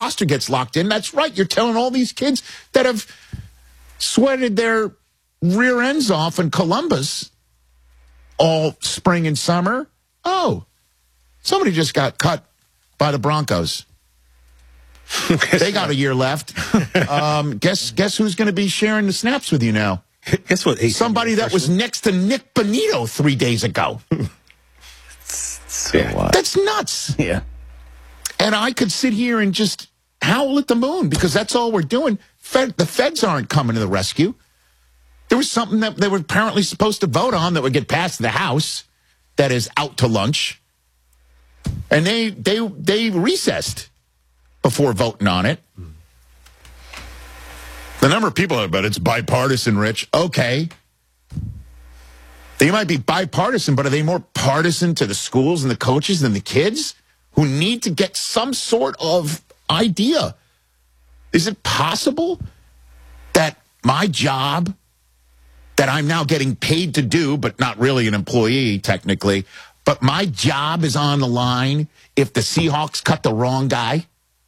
roster gets locked in. That's right. You're telling all these kids that have sweated their rear ends off in Columbus all spring and summer. Oh, somebody just got cut by the Broncos. They got a year left. Guess who's going to be sharing the snaps with you now? Guess what? Somebody that was next to Nick Bonito 3 days ago. So what? That's nuts. Yeah. And I could sit here and just howl at the moon because that's all we're doing. The feds aren't coming to the rescue. There was something that they were apparently supposed to vote on that would get passed the House that is out to lunch. And they recessed before voting on it. The number of people, but it's bipartisan, Rich. Okay. They might be bipartisan, but are they more partisan to the schools and the coaches than the kids who need to get some sort of idea? Is it possible that my job that I'm now getting paid to do, but not really an employee technically, but my job is on the line if the Seahawks cut the wrong guy?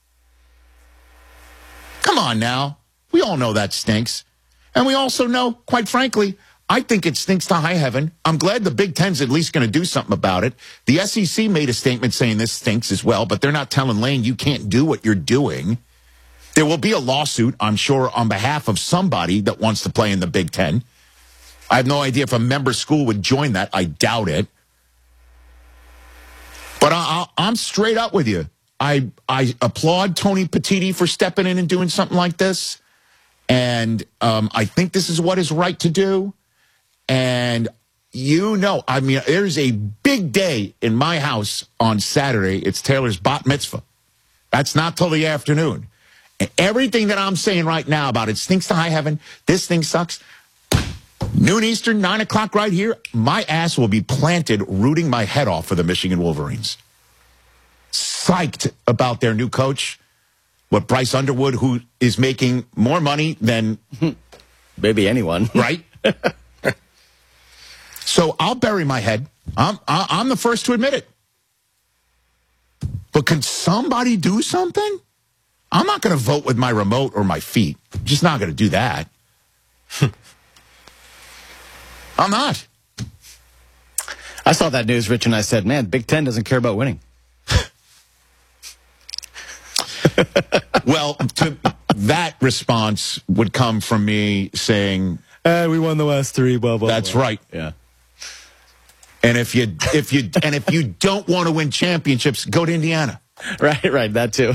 Come on now. We all know that stinks. And we also know, quite frankly, I think it stinks to high heaven. I'm glad the Big Ten's at least going to do something about it. The SEC made a statement saying this stinks as well, but they're not telling Lane you can't do what you're doing. There will be a lawsuit, I'm sure, on behalf of somebody that wants to play in the Big Ten. I have no idea if a member school would join that. I doubt it. But I'm straight up with you. I applaud Tony Petitti for stepping in and doing something like this. And I think this is what is right to do. And there's a big day in my house on Saturday. It's Taylor's bat mitzvah. That's not till the afternoon. And everything that I'm saying right now about it stinks to high heaven, this thing sucks, noon Eastern, 9 o'clock right here, my ass will be planted rooting my head off for the Michigan Wolverines. Psyched about their new coach, what Bryce Underwood, who is making more money than maybe anyone, right? So I'll bury my head. I'm the first to admit it. But can somebody do something? I'm not going to vote with my remote or my feet. I'm just not going to do that. I'm not. I saw that news, Rich, and I said, man, Big Ten doesn't care about winning. Well, that response would come from me saying, we won the last three, blah, blah, that's blah. right. Yeah. And if you don't want to win championships, go to Indiana. Right, that too.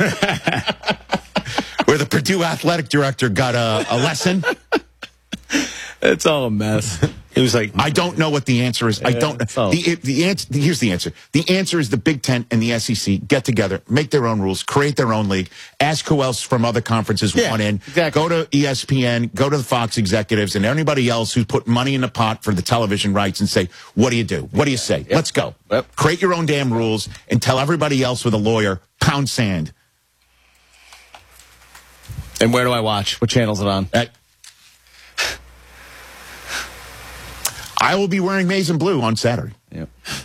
Where the Purdue athletic director got a lesson. It's all a mess. It was like, I don't know what the answer is. I don't know. The answer. Here's the answer. The answer is the Big Ten and the SEC get together, make their own rules, create their own league, ask who else from other conferences want in. Exactly. Go to ESPN, go to the Fox executives, and anybody else who's put money in the pot for the television rights and say, what do you do? What do you say? Yep. Let's go. Yep. Create your own damn rules and tell everybody else with a lawyer, pound sand. And where do I watch? What channel is it on? I will be wearing maize and blue on Saturday. Yep.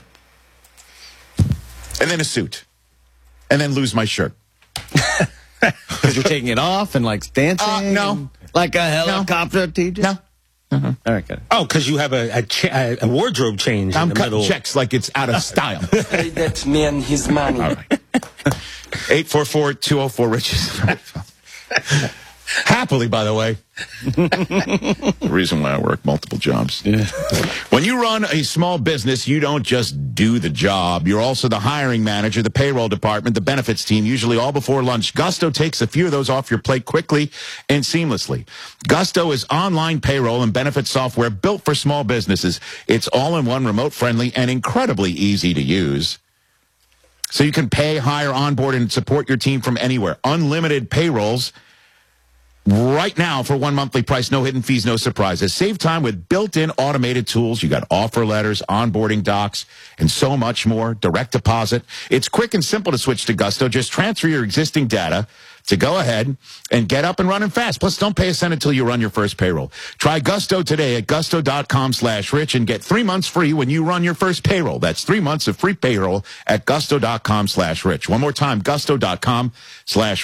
And then a suit. And then lose my shirt. Because you're taking it off and like dancing? No. Like a helicopter, TJ? No. All right, good. oh, because you have a wardrobe change I'm in the cutting middle. checks like it's out of style. Pay that man his money. All right. 844-204-RICHES. Happily, by the way. The reason why I work multiple jobs. Yeah. When you run a small business, you don't just do the job. You're also the hiring manager, the payroll department, the benefits team, usually all before lunch. Gusto takes a few of those off your plate quickly and seamlessly. Gusto is online payroll and benefits software built for small businesses. It's all-in-one, remote-friendly, and incredibly easy to use. So you can pay, hire, onboard, and support your team from anywhere. Unlimited payrolls right now for one monthly price, no hidden fees, no surprises. Save time with built-in automated tools. You got offer letters, onboarding docs, and so much more. Direct deposit. It's quick and simple to switch to Gusto. Just transfer your existing data to go ahead and get up and running fast. Plus, don't pay a cent until you run your first payroll. Try Gusto today at gusto.com/rich and get 3 months free when you run your first payroll. That's 3 months of free payroll at gusto.com/rich. One more time, gusto.com/rich.